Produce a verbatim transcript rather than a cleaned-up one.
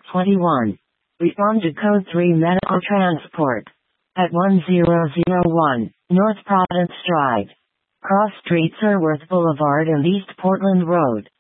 twenty-one. Respond to Code three Medical Transport. At one zero zero one, North Providence Drive. Cross Street Sirworth Boulevard and East Portland Road.